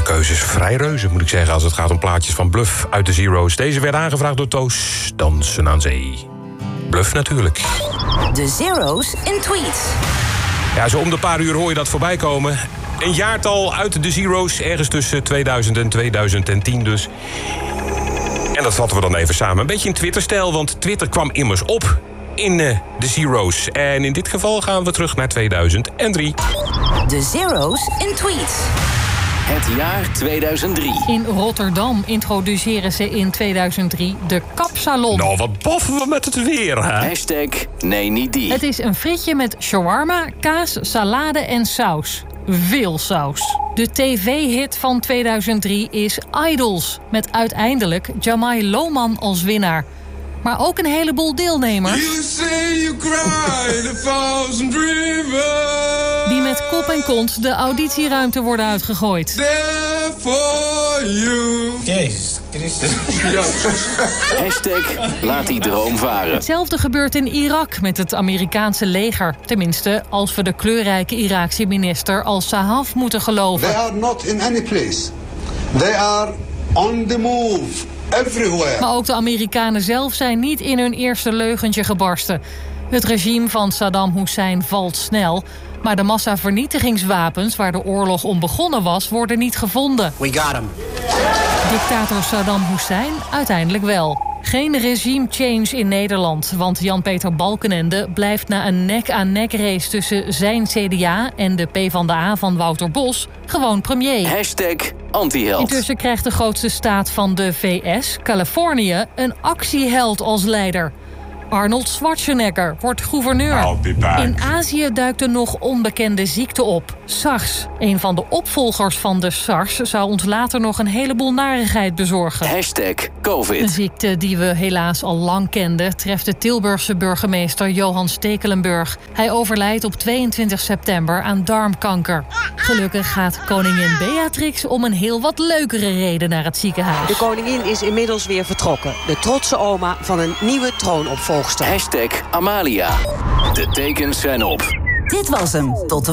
de keuzes vrij reuze, moet ik zeggen, als het gaat om plaatjes van Bluff uit de Zero's. Deze werd aangevraagd door Toos, Dansen aan Zee. Bluff natuurlijk. De Zero's in tweets. Ja, zo om de paar uur hoor je dat voorbij komen. Een jaartal uit de Zero's, ergens tussen 2000 en 2010 dus. En dat vatten we dan even samen. Een beetje in Twitter-stijl, want Twitter kwam immers op in de Zero's. En in dit geval gaan we terug naar 2003. De Zero's in tweets. Het jaar 2003. In Rotterdam introduceren ze in 2003 de kapsalon. Nou, wat boffen we met het weer, hè? Hashtag nee, niet die. Het is een frietje met shawarma, kaas, salade en saus. Veel saus. De tv-hit van 2003 is Idols, met uiteindelijk Jamai Lohman als winnaar. Maar ook een heleboel deelnemers die met kop en kont de auditieruimte worden uitgegooid. Jezus Christus. Hashtag laat die droom varen. Hetzelfde gebeurt in Irak met het Amerikaanse leger. Tenminste, als we de kleurrijke Iraakse minister al-Sahaf moeten geloven. They are not in any place. They are on the move. Everywhere. Maar ook de Amerikanen zelf zijn niet in hun eerste leugentje gebarsten. Het regime van Saddam Hussein valt snel, maar de massavernietigingswapens waar de oorlog om begonnen was, worden niet gevonden. We got him. Dictator Saddam Hussein uiteindelijk wel. Geen regime change in Nederland, want Jan-Peter Balkenende blijft na een nek-aan-nek race tussen zijn CDA en de PvdA van Wouter Bos gewoon premier. Hashtag antiheld. Intussen krijgt de grootste staat van de VS, Californië, een actieheld als leider. Arnold Schwarzenegger wordt gouverneur. In Azië duikt een nog onbekende ziekte op. SARS. Een van de opvolgers van de SARS zou ons later nog een heleboel narigheid bezorgen. Hashtag COVID. Een ziekte die we helaas al lang kenden treft de Tilburgse burgemeester Johan Stekelenburg. Hij overlijdt op 22 september aan darmkanker. Gelukkig gaat koningin Beatrix om een heel wat leukere reden naar het ziekenhuis. De koningin is inmiddels weer vertrokken. De trotse oma van een nieuwe troonopvolger. Hashtag Amalia. De tekens zijn op. Dit was hem. Tot de